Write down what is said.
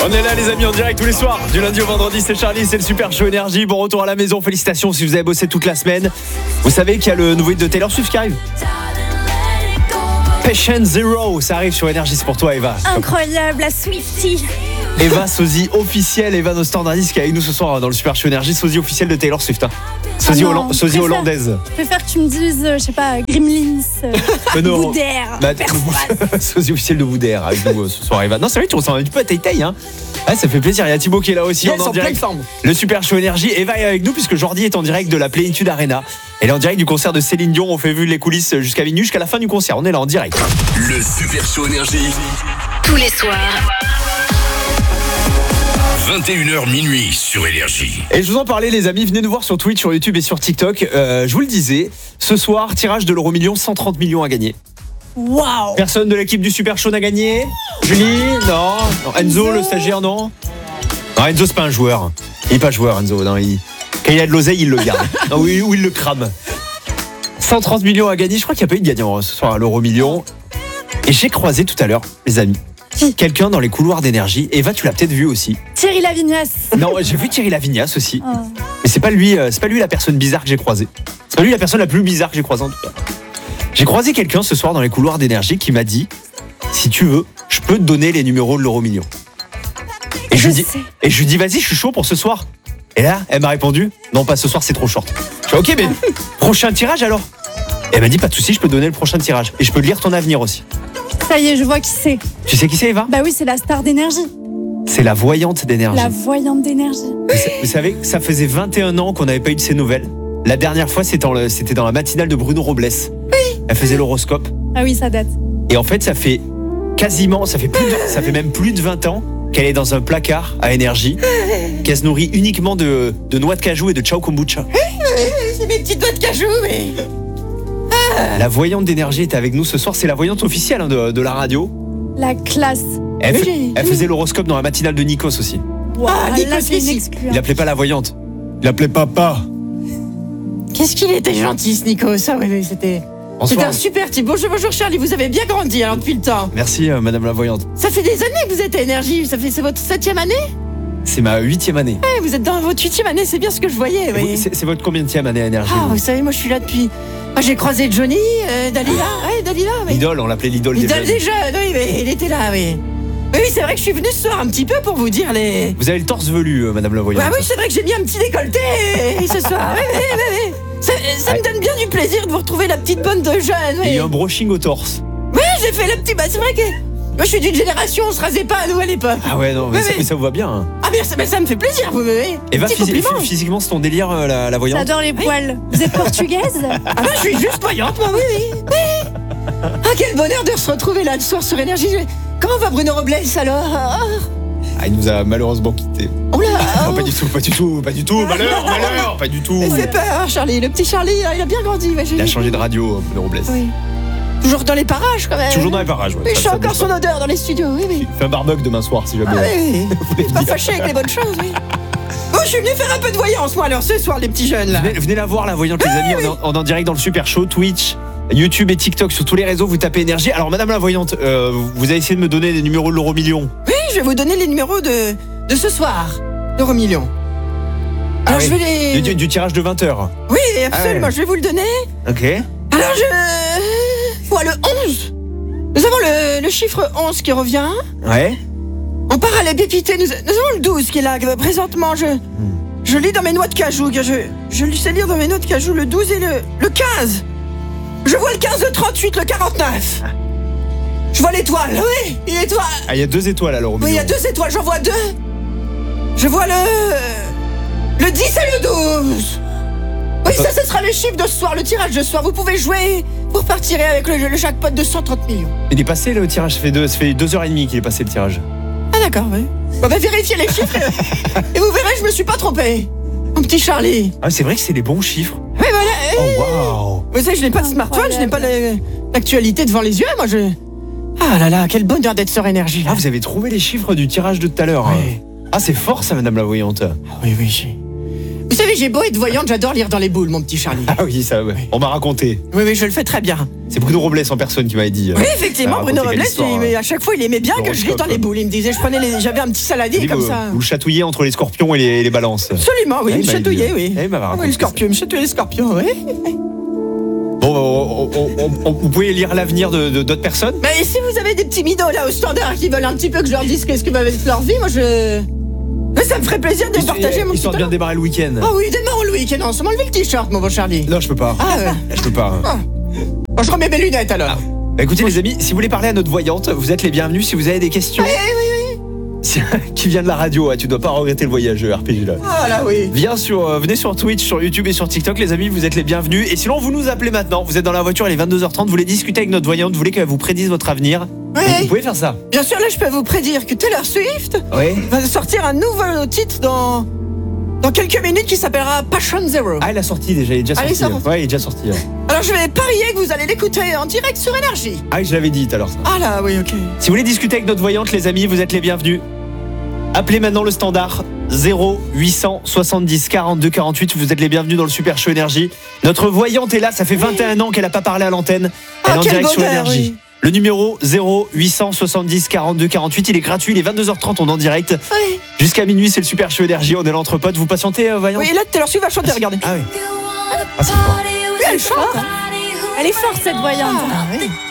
On est là les amis en direct tous les soirs. Du lundi au vendredi, c'est Charlie, c'est le Super Show Énergie. Bon retour à la maison, félicitations si vous avez bossé toute la semaine. Vous savez qu'il y a le nouveau hit de Taylor Swift qui arrive. Patient Zero, ça arrive sur Énergie, c'est pour toi Eva. Incroyable, la Swiftie. Eva Sosie officielle, Eva nos standardistes qui est avec nous ce soir dans le Super Show Énergie, Sosie officielle de Taylor Swift. Sosie hollandaise. Je préfère que tu me dises, je sais pas, Gremlins, Boudère, Sosie officielle de Boudère avec nous ce soir Eva. Non c'est vrai tu ressembles un petit peu à Tay hein. Ah, ça fait plaisir, il y a Thibaut qui est là aussi en direct. Le Super Show Énergie, Eva est avec nous puisque Jordi est en direct de la Plénitude Arena. Elle est en direct du concert de Céline Dion, on fait vu les coulisses jusqu'à minuit, jusqu'à la fin du concert, on est là en direct. Le Super Show Énergie. Tous les soirs. 21h minuit sur Énergie. Et je vous en parlais les amis, venez nous voir sur Twitch, sur YouTube et sur TikTok. Je vous le disais, ce soir, tirage de l'euro million, 130 millions à gagner. Waouh. Personne de l'équipe du Super Show n'a gagné. Julie, non. Enzo, le stagiaire, non. Non, Enzo c'est pas un joueur. Il est pas joueur Enzo, non, quand il a de l'oseille, il le garde. Non, ou il le crame. 130 millions à gagner, je crois qu'il n'y a pas eu de gagnant ce soir à l'euro million. Et j'ai croisé tout à l'heure, les amis, quelqu'un dans les couloirs d'Énergie. Eva, tu l'as peut-être vu aussi. Thierry Lavignas. Non, j'ai vu Thierry Lavignas aussi. Mais c'est pas lui la personne bizarre que j'ai croisée. C'est pas lui la personne la plus bizarre que j'ai croisée en tout cas. J'ai croisé quelqu'un ce soir dans les couloirs d'Énergie qui m'a dit si tu veux, je peux te donner les numéros de l'euro million. Et je lui dis vas-y, je suis chaud pour ce soir. Et là, elle m'a répondu non, pas ce soir, c'est trop short. Je fais OK, mais prochain tirage alors. Et elle m'a dit pas de souci, je peux te donner le prochain tirage et je peux lire ton avenir aussi. Ça y est, je vois qui c'est. Tu sais qui c'est Eva ? Bah oui, c'est la star d'Énergie. C'est la voyante d'Énergie. La voyante d'Énergie. Vous savez, ça faisait 21 ans qu'on n'avait pas eu de ses nouvelles. La dernière fois, c'était dans la matinale de Bruno Robles. Oui. Elle faisait l'horoscope. Ah oui, ça date. Et en fait, ça fait même plus de 20 ans qu'elle est dans un placard à Énergie, qu'elle se nourrit uniquement de noix de cajou et de ciao kombucha. C'est mes petites noix de cajou, mais... La voyante d'Énergie est avec nous ce soir. C'est la voyante officielle de la radio. La classe. Elle faisait l'horoscope dans la matinale de Nikos aussi. Wow, Nikos, là, c'est une exclue. Il l'appelait pas la voyante. Il l'appelait papa. Qu'est-ce qu'il était gentil, ce Nico. Ça, oui, c'était un super type. Bonjour Charlie, vous avez bien grandi alors depuis le temps. Merci madame la voyante. Ça fait des années que vous êtes à Énergie. C'est votre 7e année ? C'est ma 8e année. Ouais, vous êtes dans votre 8e année, c'est bien ce que je voyais. Oui. C'est votre combienième année à Énergie? Vous savez, moi je suis là depuis... j'ai croisé Johnny, Dalila. Dalila. Oui. L'idole, on l'appelait l'idole des jeunes. L'idole des jeunes, oui, mais il était là, oui. Oui, c'est vrai que je suis venue ce soir un petit peu pour vous dire les... Vous avez le torse velu, madame la voyante. Oui, c'est vrai que j'ai mis un petit décolleté ce soir. Oui. Ça me donne bien du plaisir de vous retrouver la petite bonne de jeunes. Oui. Et il y a un brushing au torse. Oui, j'ai fait le petit... c'est vrai que... Moi, je suis d'une génération, on se rasait pas à nous à l'époque. Ah ouais, non, mais ça vous va bien. Hein. Ah bien, ça me fait plaisir, vous voyez. Et physiquement, c'est ton délire, la voyante. J'adore les poils. Vous êtes portugaise? Ah non, je suis juste voyante, moi, oui. Ah, quel bonheur de se retrouver là, ce soir sur Énergie. Comment va Bruno Robles, alors? Il nous a malheureusement quittés. Oh là. Non, pas du tout. Malheur, pas du tout. Il fait peur, Charlie. Le petit Charlie, il a bien grandi. Il a changé de radio, Bruno Robles. Oui. Toujours dans les parages, quand même. Toujours dans les parages, ouais. Mais je sens encore son odeur dans les studios, oui. Fais un barbecue demain soir, si jamais. Ah oui. Pas fâché avec les bonnes choses, oui. Bon, je suis venu faire un peu de voyance, moi, alors, ce soir, les petits jeunes, là. Venez la voir, la voyante, les amis. On est en direct dans le Super Show, Twitch, YouTube et TikTok, sur tous les réseaux, vous tapez Énergie. Alors, madame la voyante, vous avez essayé de me donner les numéros de l'euro million. Oui, je vais vous donner les numéros de ce soir, l'euro million. Alors, je vais les... Du tirage de 20h. Oui, absolument, je vais vous le donner. Ok. Alors, je vois le 11. Nous avons le chiffre 11 qui revient. Ouais. On part à la pépité. Nous avons le 12 qui est là. Présentement, je lis dans mes noix de cajou. Je sais lire dans mes noix de cajou le 12 et le 15. Je vois le 15, le 38, le 49. Je vois l'étoile, oui, une étoile. Ah, il y a 2 étoiles à l'euro million. Oui, il y a 2 étoiles, j'en vois 2. Je vois le 10 et le 12. Oui, ça, ce sera le chiffre de ce soir, le tirage de ce soir. Vous pouvez jouer pour partir avec le jackpot de 130 millions. Il est passé le tirage, ça fait 2h30 qu'il est passé le tirage. Ah d'accord, oui. On va vérifier les chiffres et vous verrez, je me suis pas trompé. Mon petit Charlie. Ah, c'est vrai que c'est les bons chiffres. Oui, voilà. Oh, waouh. Vous savez, je n'ai pas de smartphone, je n'ai pas l'actualité devant les yeux, moi Ah là là, quel bonheur d'être sur Énergie, là. Ah, vous avez trouvé les chiffres du tirage de tout à l'heure. Oui. Ah, c'est fort ça, madame la voyante. Oui. Vous savez, j'ai beau être voyante, j'adore lire dans les boules, mon petit Charlie. Ah oui, ça, ouais. On m'a raconté. Oui, je le fais très bien. C'est Bruno Robles en personne qui m'avait dit. Oui, effectivement, raconté Bruno quelle Robles, histoire, mais à chaque fois, il aimait bien que je lis dans les boules. Il me disait, j'avais un petit saladier comme ça. Vous le chatouillez entre les scorpions et les balances. Absolument, oui, il me chatouillait, oui. Il m'avait raconté Oui, le scorpion, il me chatouillait les scorpions, oui. Bon, vous pouvez lire l'avenir de d'autres personnes. Mais si vous avez des petits midos là au standard qui veulent un petit peu que je leur dise qu'est-ce que va être leur vie, moi Mais ça me ferait plaisir de partager mon petit Histoire de bien talent. démarrer le week-end. Ah oui, démarrons le week-end ensemble. Enlevez le t-shirt, mon beau Charlie. Non, je peux pas. Ah ouais. Je peux pas. Bon, je remets mes lunettes alors. Écoutez les amis, si vous voulez parler à notre voyante, vous êtes les bienvenus. Si vous avez des questions, qui vient de la radio, tu dois pas regretter le voyage RPG là. Ah là oui. Venez sur Twitch, sur YouTube et sur TikTok les amis, vous êtes les bienvenus. Et sinon vous nous appelez maintenant, vous êtes dans la voiture, il est 22h30, vous voulez discuter avec notre voyante, vous voulez qu'elle vous prédise votre avenir. Oui. Vous pouvez faire ça. Bien sûr, là je peux vous prédire que Taylor Swift Oui. va sortir un nouveau titre dans quelques minutes qui s'appellera Passion Zero. Ah, il a sorti déjà, il est déjà Ah, il sorti. est sorti. Ouais, il est déjà sorti. Ouais. Alors je vais parier que vous allez l'écouter en direct sur Énergie. Ah, je l'avais dit tout à l'heure ça. Ah là oui, ok. Si vous voulez discuter avec notre voyante les amis, vous êtes les bienvenus. Appelez maintenant le standard 0870 42 48. Vous êtes les bienvenus dans le Super Show Énergie. Notre voyante est là, ça fait 21 ans qu'elle n'a pas parlé à l'antenne. Elle est en quel direct sur bonheur, Énergie. oui. Le numéro 0870 42 48, il est gratuit, il est 22h30, on est en direct. Oui. Jusqu'à minuit, c'est le Super Show Énergie, on est l'entrepote. Vous patientez, voyante? Oui, et là Taylor Swift va chanter, regardez. Ah oui. Ah, c'est fort. Oui, elle chante. Hein. Elle est forte, cette voyante. Ah oui.